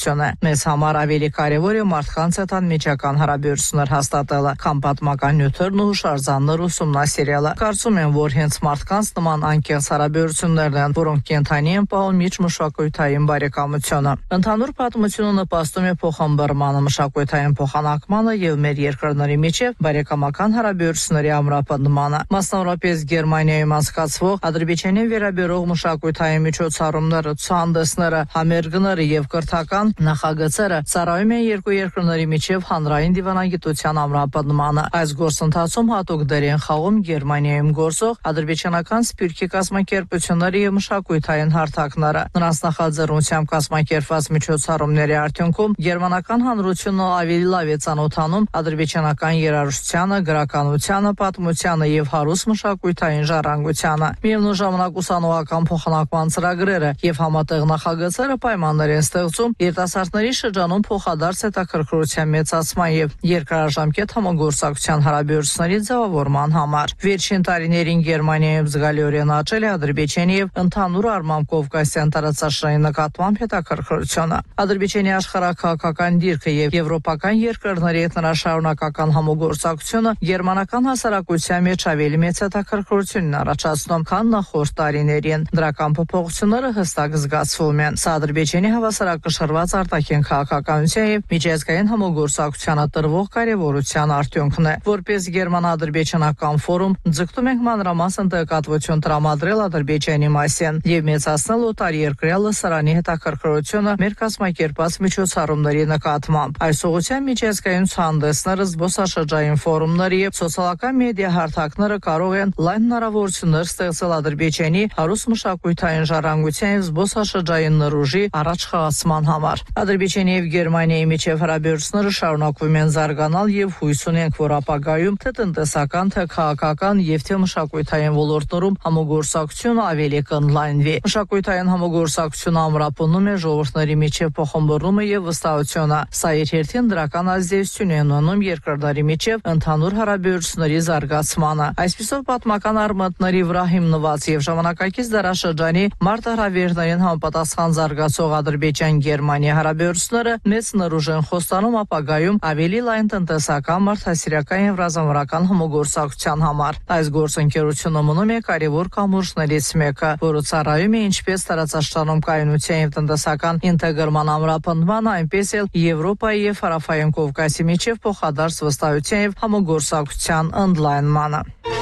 կառավարությունը։ Մեզ համար ավելի կարևոր է մարդկանց հետ անմիջական հարաբերություններ հաստատելը, քան պատմական նյութերն ու հուշարձաններ ուսումնասիրելը։ Կարծում եմ, որ հենց մարդկանց նման անկեղծ հարաբերություններն են, որոնք կենդանի են պահում միջմշակութային բարեկամությունը։ Ընդհանուր պատմությունը նպաստում է փոխհամբռնմանը, մշակութային փոխանակմանը եւ մեր երկրների միջև բարեկամական հարաբերությունների ամրապնդմանը։ Մասնավորապես Գերմանիայում անցկացվող Ադրբեջանի վերաբերող մշակութային միջոցառումները, ցուցահանդեսները, համերգները եւ կրթական նախագծերը ծառայում են երկու երկրների միջև հանրային դիվանագիտության ամրապնդմանը։ Այս գործընթացում հատուկ դեր են խաղում Գերմանիայում գործող ադրբեջանական սփյուռքի կազմակերպությունները եւ մշակութային հարթակները։ Նրանց նախաձեռնությամբ կազմակերպված միջոցառումների արդյունքում գերմանական հանրությունը ավելի լավ է ծանոթանում ադրբեջանական երաժշտությանը, գրականությանը, պատմությանը եւ հարուստ մշակութային ժառանգությանը։ Միևնույն ժամանակ ուսանողական փոխանակման ծրագրերը եւ համատեղ նախագծերը պայմաններ են ստեղծում երիտասարդների շրջանում փոխադարձ հետաքրքրության մեծացման եւ երկարաժամկետ համագործակցության հարաբերությունների ձևավորման համար։ Վերջին տարիներին Գերմանիայում զգալիորեն աճել է Ադրբեջանի եւ ընդհանուր առմամբ Կովկասյան տարածաշրջանի նկատմամբ հետաքրքրությունը։ Ադրբեջանի աշխարհաքաղաքական դիրքը եւ եվրոպական երկրների հետ նրա շարունակական համագործակցությունը գերմանական հասարակության մեջ ավելի մեծ հետաքրքրություն են առաջացնում, քան նախորդ տարիներին։ Դրական փոփոխությունները հստակ զգացվում են։ Սա Ադրբեջանի հավասարակշռված արտաքին քաղաքականության եւ միջազգային համագործակցությանը տրվող կարեւորության արդյունքն է։ Որպես գերմանա-ադրբեջանական ֆորում ձգտում ենք մանրամասն տեղեկատվություն տրամադրել Ադրբեջանի մասին եւ մեծացնել օտարերկրյա լսարանի հետաքրքրությունը մեր կազմակերպած միջոցառումների նկատմամբ։ Այս ուղղությամբ միջազգային ցուցահանդեսները, զբոսաշրջային ֆորումները եւ սոցիալական մեդիա հարթակները կարող են լայն հնարավորություններ ստեղծել Ադրբեջանի հարուստ մշակութային ժառանգության եւ զբոսաշրջային նռուժի առաջխաղացման համար։ Ադրբեջանի եւ Գերմանիայի միջև հարաբերությունները շարունակվում են զարգանալ եւ հույս ունենք, որ ապագայում թե տնտեսական, թե քաղաքական եւ թե մշակութային ոլորտներում համագործակցությունը ավելի կընդլայնվի։ Մշակութային համագործակցությունը ամրապնդում է ժողովուրդների միջև փոխհմբռնումը եւ վստահությունը։ Սա իր հերթին դրական ազդեցություն է ունենում երկրների միջև ընդհանուր հարաբերությունների զարգացմանը։ Այսպիսով պատմական արմատների վրա հիմնված եւ ժամանակակից դարաշրջանի մարտահրավերներին համապատասխան զարգացող Ադրբեջան-Գերմանիա հարաբերությունները մեծ նռուժ են խոստանում ապագայում ավելի լայն տնտեսական, մարդասիրական եւ ռազմավարական համագործակցության համար։ Այս գործընկերությունը մնում է կարևոր կամուրջներից մեկը, որը ծառայում է ինչպես տարածաշրջանում կայունության եւ տնտեսական ինտեգրման ամրապնդման, այնպես էլ Եվրոպայի եւ Հարավային Կովկասի միջև փոխադարձ վստահության եւ համագործակցության ընդլայնմանը։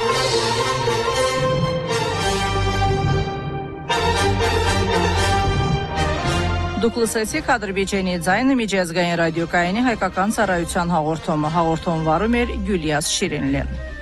Դուք լսեցիք Ադրբեջանի ձայնը միջազգային ռադիոկայանի հայկական ծառայության հաղորդումը։ Հաղորդում վարում էր Գյուլիաս Շիրինլին։